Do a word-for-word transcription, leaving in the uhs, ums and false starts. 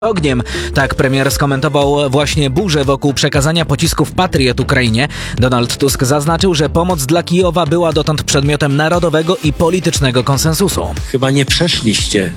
ogniem. Tak premier skomentował właśnie burzę wokół przekazania pocisków Patriot Ukrainie. Donald Tusk zaznaczył, że pomoc dla Kijowa była dotąd przedmiotem narodowego i politycznego konsensusu. Chyba nie przeszliście